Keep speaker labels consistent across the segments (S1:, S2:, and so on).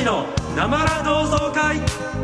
S1: の生ラ同窓会。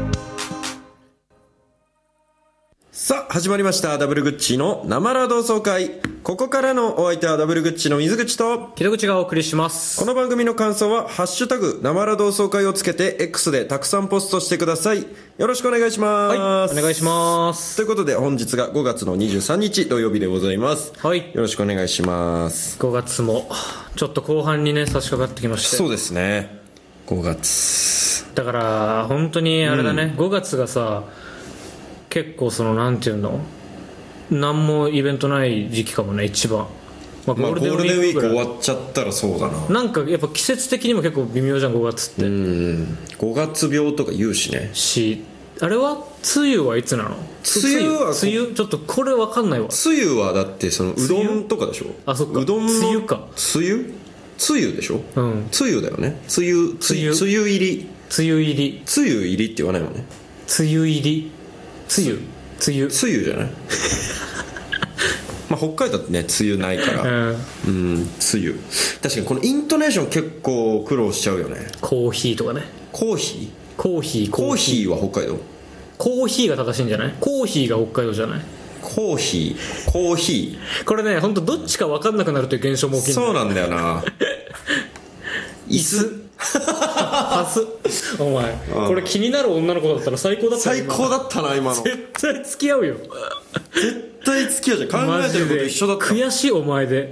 S2: さあ始まりましたダブルグッチの生ラ同窓会。ここからのお相手はダブルグッチの水口と
S3: 木戸口がお送りします。
S2: この番組の感想はハッシュタグ生ラ同窓会をつけて X でたくさんポストしてください。よろしくお願いします。
S3: はい、お願いします。
S2: ということで本日が5月の23日土曜日でございます。
S3: はい、
S2: よろしくお願いします。
S3: 5月もちょっと後半にね差し掛かってきまして、
S2: そうですね、5月
S3: だから本当にあれだね、5月がさ結構そのなんていうの何もイベントない時期かもね一番。ゴ
S2: ールデンウィーク終わっちゃったらそうだな。
S3: なんかやっぱ季節的にも結構微妙じゃん5月って。
S2: 5月病とか言うしね。
S3: あれは梅雨はいつなの？
S2: 梅雨は
S3: 梅雨ちょっとこれ分かんないわ。
S2: 梅雨はだってそのうどんとかでしょ。
S3: あ、そっか。
S2: うどんの
S3: 梅雨か。
S2: 梅雨でしょ。
S3: うん。
S2: 梅雨だよね。梅雨入りって言わないもんね。
S3: 梅雨入り梅雨
S2: じゃないまあ北海道ってね梅雨ないから梅雨。確かにこのイントネーション結構苦労しちゃうよね。
S3: コーヒーとかね。
S2: コーヒーは北海道。
S3: コーヒーが正しいんじゃない？コーヒーが北海道じゃない？
S2: コーヒー
S3: これね本当どっちか分かんなくなるという現象も起きる。
S2: そうなんだよな椅子
S3: パスお前これ気になる女の子だったら最高だった
S2: な今の。
S3: 絶対付き合うよ。
S2: 絶対付き合うじゃん。考えてること一緒だった。
S3: 悔しいお前で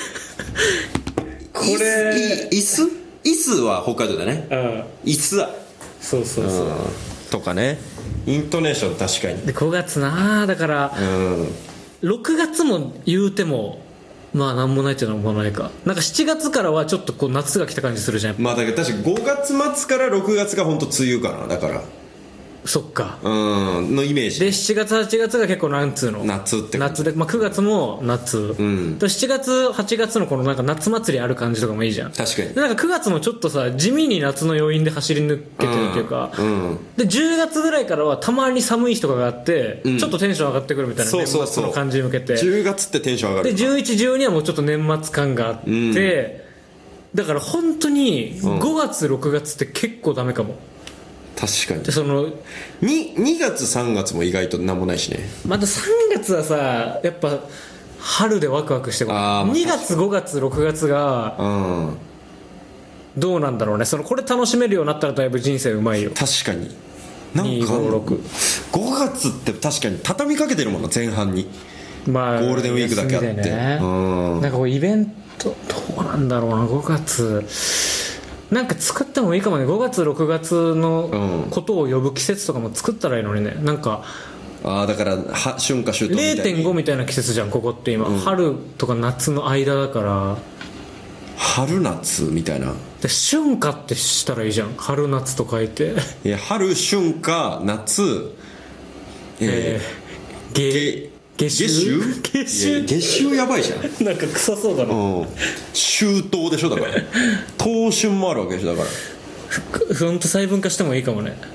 S3: これ
S2: 椅子は北海道だね。椅子は
S3: そう
S2: とかね。イントネーション確かに。
S3: で5月なだから6月も言うてもまあなんもないっていうのはもうないか。なんか7月からはちょっとこう夏が来た感じするじゃん。
S2: まあだけど確かに5月末から6月が本当梅雨かな。だから
S3: そっか
S2: のイメージ
S3: で7月8月が結構なんつうの
S2: 夏って
S3: 夏で、まあ、9月も夏、で7月8月のこのなんか夏祭りある感じとかもいいじゃん。
S2: 確かに。
S3: でなんか9月もちょっとさ地味に夏の余韻で走り抜けてるっていうか、で10月ぐらいからはたまに寒い日とかがあって、ちょっとテンション上がってくるみたいな、年末の感じに向けて
S2: 10月ってテンション上がる。
S3: で11、12はもうちょっと年末感があって、だから本当に5月6月って結構ダメかも。
S2: 確かに。
S3: でその
S2: 2月3月も意外と何もないしね。
S3: また3月はさやっぱ春でワクワクしてくる。2月5月6月がどうなんだろうね。これ楽しめるようになったらだいぶ人生うまいよ。
S2: 確かに。なんか5月って確かに畳みかけてるもんな前半に。まあゴールデンウィークだけあって、ね、
S3: なんかこうイベントどうなんだろうな5月なんか作ってもいいかもね。5月6月のことを呼ぶ季節とかも作ったらいいのにね。なんか
S2: だから春夏秋冬みたいに
S3: 0.5 みたいな季節じゃんここって今、春とか夏の間だから
S2: 春夏みたいな。
S3: で春夏ってしたらいいじゃん。春夏と書いて
S2: いや春春夏夏夏秋やばいじゃん。
S3: なんか臭そうだな。
S2: 秋冬でしょ。だから冬春もあるわけでしょ。だから
S3: ほんと細分化してもいいかもね。